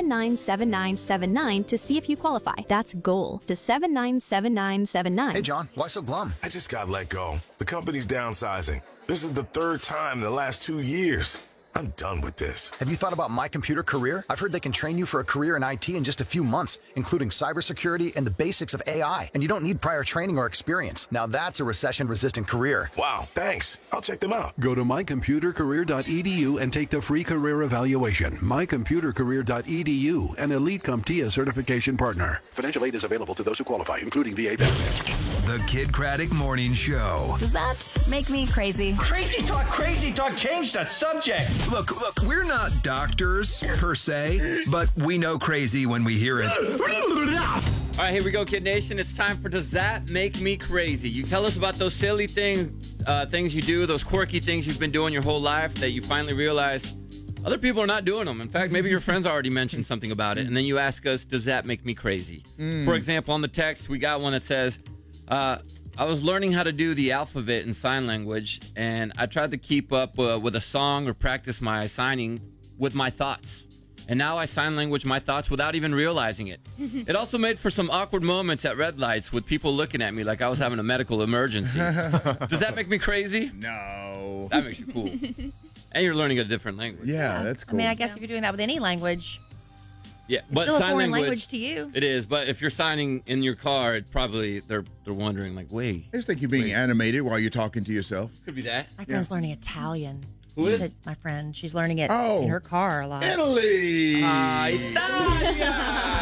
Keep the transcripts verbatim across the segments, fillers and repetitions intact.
seven nine seven nine seven nine to see if you qualify. That's GOAL to seven nine seven nine seven nine. Hey, John, why so glum? I just got let go. The company's downsizing. This is the third time in the last two years. I'm done with this. Have you thought about My Computer Career? I've heard they can train you for a career in I T in just a few months, including cybersecurity and the basics of A I. And you don't need prior training or experience. Now that's a recession-resistant career. Wow, thanks. I'll check them out. Go to my computer career dot e d u and take the free career evaluation. my computer career dot e d u, an Elite CompTIA certification partner. Financial aid is available to those who qualify, including V A benefits. The Kid Craddock Morning Show. Does that make me crazy? Crazy talk, crazy talk, change the subject. Look, look, we're not doctors, per se, but we know crazy when we hear it. All right, here we go, Kid Nation. It's time for Does That Make Me Crazy? You tell us about those silly things, uh, things you do, those quirky things you've been doing your whole life that you finally realized other people are not doing them. In fact, maybe your friends already mentioned something about it, and then you ask us, does that make me crazy? Mm. For example, on the text, we got one that says, uh, I was learning how to do the alphabet in sign language, and I tried to keep up uh, with a song or practice my signing with my thoughts. And now I sign language my thoughts without even realizing it. It also made for some awkward moments at red lights with people looking at me like I was having a medical emergency. Does that make me crazy? No. That makes you cool. And you're learning a different language. Yeah, yeah. That's cool. I mean, I guess if you're doing that with any language, yeah, it's but still sign a foreign language, language to you. It is, but if you're signing in your car, it probably they're they're wondering like, wait. I just think you're being wait. animated while you're talking to yourself. Could be that. My friend's yeah. learning Italian. Who is? Said, my friend. She's learning it oh, in her car a lot. Italy. Ah, Italia.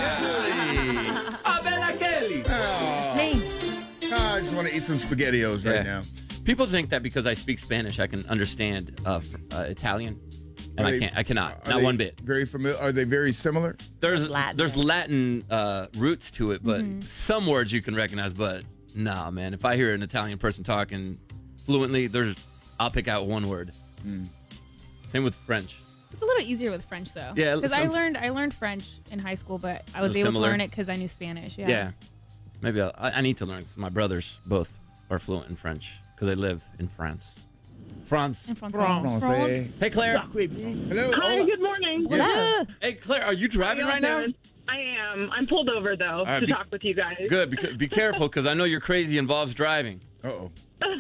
Ah, bella Kelly. Oh. Me. Oh, I just want to eat some SpaghettiOs yeah. right now. People think that because I speak Spanish, I can understand uh, uh, Italian. And they, I can't. I cannot. Not they one bit. Very familiar. Are they very similar? There's Latin. there's Latin uh, roots to it, but mm-hmm. some words you can recognize. But nah, man. If I hear an Italian person talking fluently, there's I'll pick out one word. Mm. Same with French. It's a little easier with French though. Yeah, because I learned I learned French in high school, but I was able similar. to learn it because I knew Spanish. Yeah. Yeah. Maybe I'll, I I need to learn. 'Cause my brothers both are fluent in French because they live in France. France. In France. France. France. Hey, Claire. Hello. Hi, good morning. Yeah. Hey, Claire, are you driving right now? Doing? I am. I'm pulled over, though, right, to be, talk with you guys. Good. Be, be careful, because I know your crazy involves driving. Uh-oh.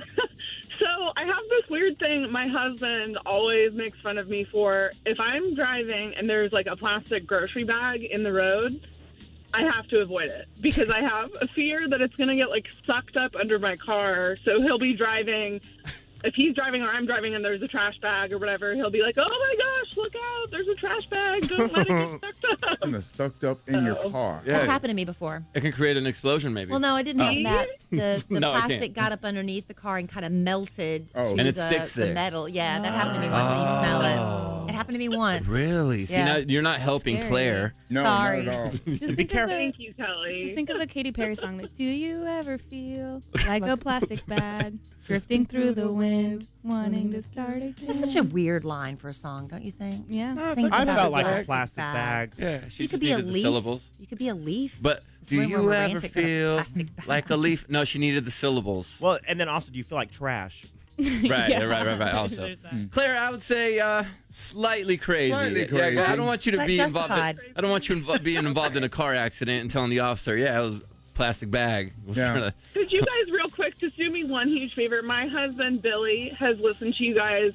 So I have this weird thing my husband always makes fun of me for. If I'm driving and there's, like, a plastic grocery bag in the road, I have to avoid it because I have a fear that it's going to get, like, sucked up under my car. So he'll be driving... If he's driving or I'm driving and there's a trash bag or whatever, he'll be like, oh, my gosh, look out. There's a trash bag. Don't let it get sucked up. And it's sucked up in so, your car. Yeah. That's happened to me before. It can create an explosion maybe. Well, no, it didn't happen that. The, the no, plastic got up underneath the car and kind of melted oh. to and it the, sticks there. the metal. Yeah, that happened to me once. Oh. And you smell it. It happened to me once. Really? See, yeah. now you're not helping Scary. Claire. No, Sorry. not at all. Just Be careful. Thank you, Kelly. Just think of the Katy Perry song. Like, do you ever feel like a plastic bag drifting through the wind, wanting to start again? It's such a weird line for a song, don't you think? Yeah. No, I felt like plastic a plastic bag. bag. Yeah, she You just could be a needed the leaf. syllables. You could be a leaf. But It's do way more you ever romantic than a feel plastic bag. like a leaf? No, she needed the syllables. Well, and then also, do you feel like trash? Right, yeah, right, right, right. Also, Claire, I would say uh, slightly crazy. Slightly Yeah, crazy. I don't want you to But be justified. involved. In, I don't want you invo- being involved in a car accident and telling the officer, "Yeah, it was a plastic bag." Was Yeah. trying to- Could you guys, real quick, just do me one huge favor? My husband, Billy, has listened to you guys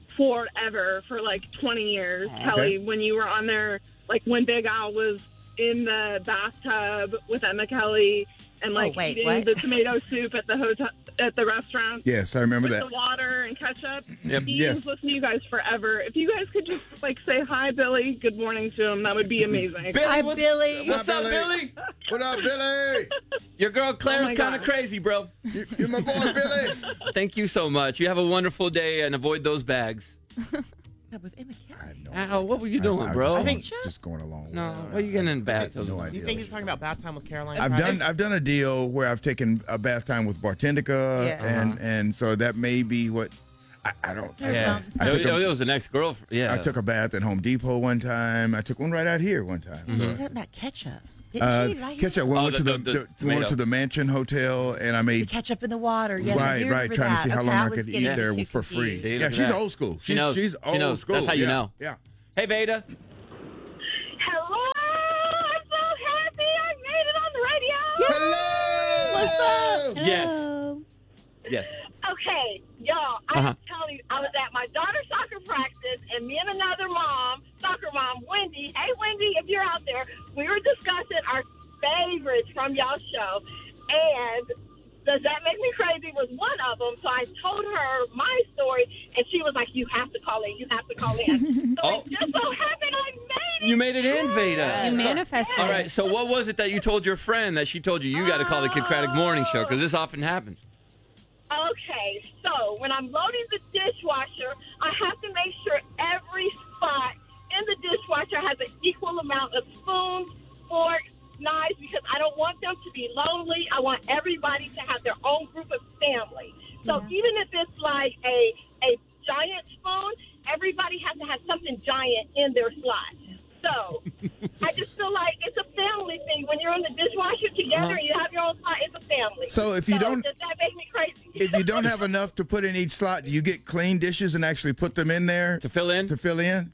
forever, for like twenty years. Okay. Kelly, when you were on there, like when Big Al was in the bathtub with Emma Kelly and like Oh, wait, eating what? the tomato soup at the hotel, at the restaurant. Yes, I remember with that. the water and ketchup. Yep. He Yes. has listened to you guys forever. If you guys could just like say hi, Billy, good morning to him, that would be amazing. Billy, Hi, what's, Billy. What's Hi, up, Billy. Billy? What up, Billy? Your girl Claire's Oh my kind of God. crazy, bro. You, you're my boy, Billy. Thank you so much. You have a wonderful day and avoid those bags. That was Emma Kelly. I had no Ow, what were you I- doing, I, bro? was I just think- going- just going along. with No, it. what are you getting in I had bathtubs? no Do idea. You think he's talking about bath time with Caroline? I've Friday? done I've done a deal where I've taken a bath time with Bartendica, Yeah. and and so that may be what I, I don't. Yeah, I it, took it, a- it was an ex-girl. Yeah, I took a bath at Home Depot one time. I took one right out here one time. She So, said about ketchup. Didn't uh, she? Right ketchup. We Oh, went the- to the, the- the the- we tomato. went to the Mansion Hotel, and I The made ketchup in the water. Yes, I right, do right, remember trying to that. see how Okay, long I was could getting eat there too for free. confused. See, Yeah, look at she's that. old school. She She's knows. she's She old knows. school. That's how you Yeah, know. Yeah. Hey, Veda. Hello. Oh! Yes. Yes. Okay, y'all, I Uh-huh. was telling you, I was at my daughter's soccer practice, and me and another mom, soccer mom, Wendy. Hey, Wendy, if you're out there, we were discussing our favorites from y'all's show, and Does That Make Me Crazy was one of them. So I told her my story, and she was like, you have to call in. You have to call in. So Oh. it just so happened I made it. You made it in, Veda. You manifested. All right, so what was it that you told your friend that she told you you got to call the Kid Craddock Morning Show? Because this often happens. Okay, so when I'm loading the dishwasher, I have to make sure every spot in the dishwasher has an equal amount of spoons, forks, knives, because I don't want them to be lonely. I want everybody to have their own group of family. So Yeah. even if it's like a a giant spoon, everybody has to have something giant in their slot. So I just feel like it's a family thing. When you're in the dishwasher together and you have your own slot, it's a family. So if you don't- does that make me crazy? If you don't have enough to put in each slot, do you get clean dishes and actually put them in there To fill in? to fill in?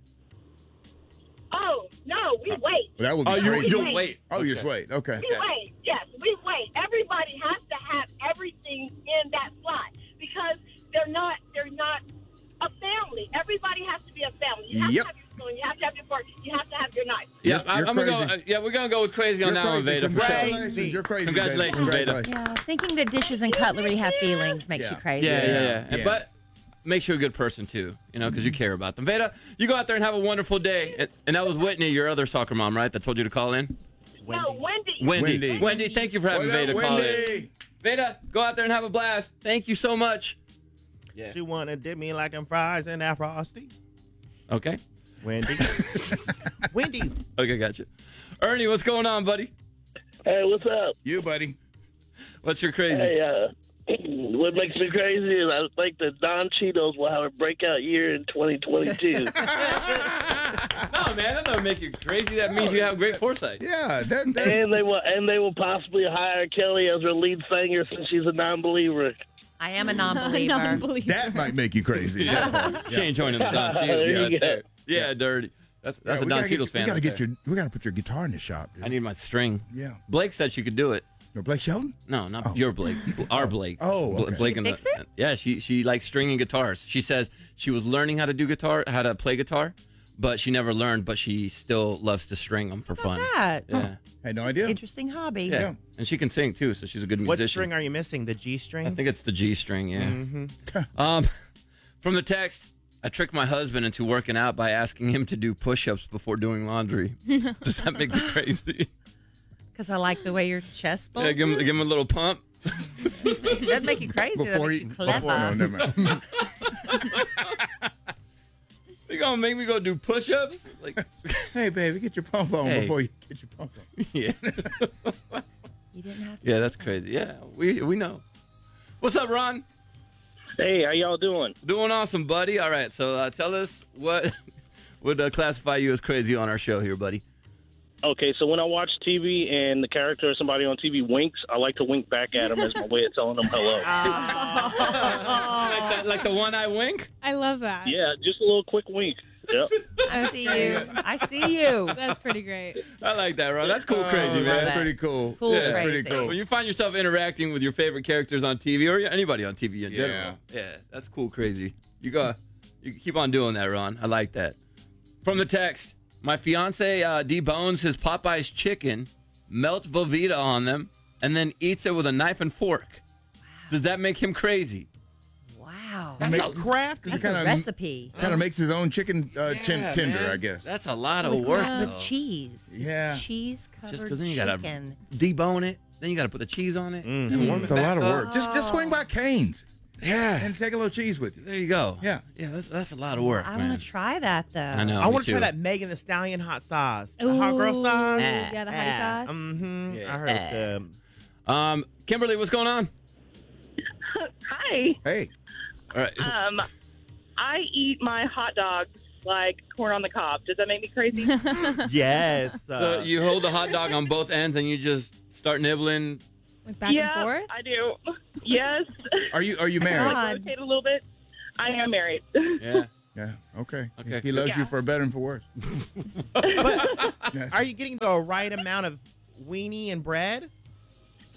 Oh, no, we wait. That would be Oh, you, crazy. you'll wait. Oh, you Okay. just wait. Okay. We wait. Yes, we wait. Everybody has to have everything in that slot because they're not they're not a family. Everybody has to be a family. You have Yep. to have your spoon. You have to have your fork. You have to have your knife. Yeah, You're- I, you're I'm gonna go. crazy. Uh, yeah, we're gonna go with crazy on You're that one, crazy. Veda. For sure. Congratulations. You're crazy. Veda. Congratulations, Veda. Congratulations. Yeah, thinking that dishes and cutlery have feelings makes Yeah. you crazy. Yeah, yeah, yeah. Yeah. But makes you a good person too, you know, because you care about them. Veda, you go out there and have a wonderful day. And, and that was Whitney, your other soccer mom, right? That told you to call in. No, Wendy. Wendy. Wendy. Wendy, thank you for having What up, Veda call in. Wendy? Veda, go out there and have a blast. Thank you so much. Yeah. She wanna dip me like them fries in that frosty. Okay. Wendy. Wendy. Okay, gotcha. Ernie, what's going on, buddy? Hey, what's up? You, buddy. What's your crazy? Hey, uh, what makes me crazy is I think that Don Cheetos will have a breakout year in twenty twenty-two. No, man, that doesn't make you crazy. That means you have great foresight. Yeah. That, that, and they will, and they will possibly hire Kelly as their lead singer since she's a non-believer. I am a non-believer. Non-believer. that might make you crazy. Yeah. She ain't joining the Don There Cheadle. you Yeah, go. there. Yeah, dirty. That's that's Yeah, a we Don gotta get- Cheadle's fan. We gotta right get there. your. We gotta put your guitar in the shop, dude. I need my string. Yeah. Blake said she could do it. No, Blake Shelton. No, not Oh. your Blake. Our Blake. Oh, Bl- okay. Blake and the, Fix it? Yeah, she she likes stringing guitars. She says she was learning how to do guitar, how to play guitar, but she never learned. But she still loves to string them for fun. That. Yeah, Had no idea. Interesting hobby. yeah. Yeah. And she can sing too, so she's a good What musician. string are you missing? The G I string? think it's the G string. Yeah. Mm-hmm. Um, from the text, I tricked my husband into working out by asking him to do push-ups before doing laundry. Does that make me crazy? Because I like the way your chest Yeah, bulges. give him give him a little pump. That'd make you crazy. that Before makes he. you Before, clever. no, never mind. You gonna make me go do push-ups? Like, Hey, baby, get your pump on Hey. before you get your pump on. yeah, You didn't have to. yeah, that's crazy. Yeah, we we know. What's up, Ron? Hey, how y'all doing? Doing awesome, buddy. All right, so uh, tell us what would uh, classify you as crazy on our show here, buddy. Okay, so when I watch T V and the character or somebody on T V winks, I like to wink back at them as my way of telling them hello. like, that, like the one eye wink. I love that. Yeah, just a little quick wink. Yep. I see you. I see you. That's pretty great. I like that, Ron. That's cool, crazy, Oh, man. That's pretty cool. Cool, yeah, crazy. pretty cool. When you find yourself interacting with your favorite characters on T V or anybody on T V in general, yeah, that's cool, crazy. You go, you keep on doing that, Ron. I like that. From the text, my fiance uh, debones his Popeye's chicken, melts Velveeta on them, and then eats it with a knife and fork. Does that make him crazy? Wow. That's That's crafty. That's a recipe. Kind of makes his own chicken uh, chin, Yeah, tender, man. I guess. That's a lot of With, work, with though. cheese. Yeah. Cheese covered Just because then you gotta chicken. debone it, then you gotta put the cheese on it, and warm it It's a back lot of up. work. Just just swing by Cane's Yeah, and take a little cheese with you. there you go. Yeah. yeah, that's that's a lot of work, I man. want to try that though. I know. I me want to try too. that Megan the Stallion hot sauce. The hot girl Ooh, sauce. yeah, the hottie sauce. Mm-hmm. Yeah. I heard it's good. Um, Kimberly, what's going on? Hi. Hey. All right. Um, I eat my hot dogs like corn on the cob. Does that make me crazy? Yes. So uh, you hold the hot dog on both ends and you just start nibbling. Like back yeah, and forth? I do. Yes. Are you are you I married? God. rotate a little bit. I am married. Yeah. Yeah. Okay. Okay. He loves Yeah. you for better and for worse. but Yes. are you getting the right amount of weenie and bread?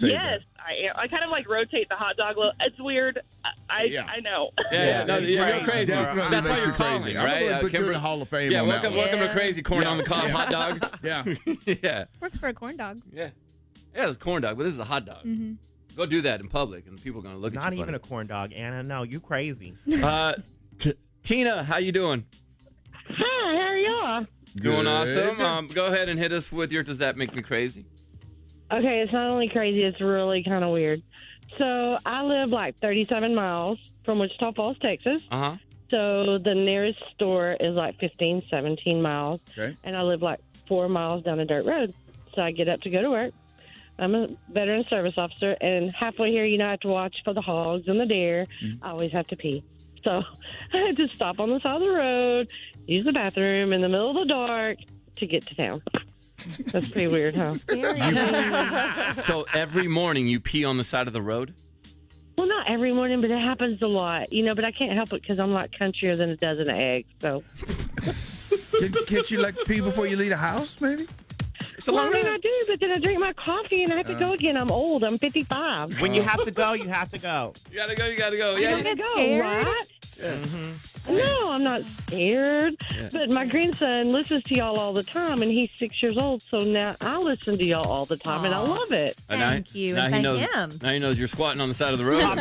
rotate Yes, I I kind of like rotate the hot dog. Little. It's weird. I I, Yeah. I know. Yeah, yeah, no, you're, you're crazy. Definitely That's why makes you're you crazy. calling, I'm right? gonna Uh, put you in Kimber- the Hall of Fame Yeah, on welcome, that one. welcome to Yeah. Crazy Corn on the Cob Yeah. hot dog. Yeah. yeah, Works for a corn dog. yeah, yeah. It's corn dog, but this is a hot dog. Mm-hmm. Go do that in public, and people are gonna look at Not you. even a corn dog, Anna. No, you crazy. a. Uh, t- Tina, how you doing? Hi, how are y'all? Doing Good. awesome. Um, go ahead and hit us with your. Does that make me crazy? Okay, it's not only crazy, it's really kind of weird. So I live like thirty-seven miles from Wichita Falls, Texas. Uh huh. So the nearest store is like fifteen, seventeen miles. Okay. And I live like four miles down a dirt road. So I get up to go to work. I'm a veteran service officer, and halfway here, you know, I have to watch for the hogs and the deer. I always have to pee. So I had to stop on the side of the road, use the bathroom in the middle of the dark to get to town. That's pretty weird, huh? So every morning you pee on the side of the road? Well, not every morning, but it happens a lot, you know, but I can't help it because I'm like countryer than a dozen eggs, so. Can, can't you like pee before you leave the house, maybe? It's a Well, I long mean, road. I do, but then I drink my coffee and I have to go again. I'm old. I'm fifty-five. When you have to go, you have to go. You gotta go. You gotta go. I Yeah. gotta get go, scared? right? Mm-hmm. No, I'm not scared. Yeah. But my grandson listens to y'all all the time, and he's six years old, so now I listen to y'all all the time, and I Aw. love it. And now- Thank you, Now and he thank knows. him. Now he knows you're squatting on the side of the road.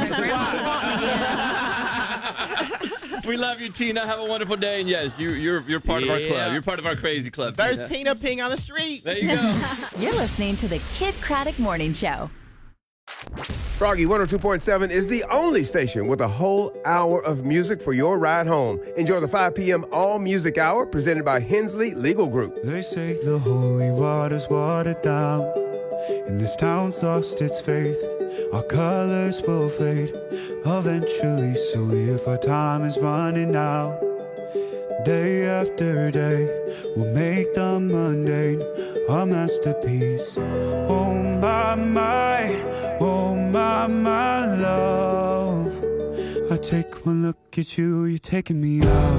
We love you, Tina. Have a wonderful day. And yes, you, you're you're part of our Yeah. club. You're part of our crazy club. There's Tina. Tina peeing on the street. There you go. You're listening to the Kid Craddock Morning Show. Froggy one oh two point seven is the only station with a whole hour of music for your ride home. Enjoy the five p.m. All Music Hour presented by Hensley Legal Group. They say the holy water's watered down, and this town's lost its faith. Our colors will fade eventually, so if our time is running out, day after day, we'll make the mundane our masterpiece. Oh my, my, oh my, my love. I take one look at you, you're taking me out.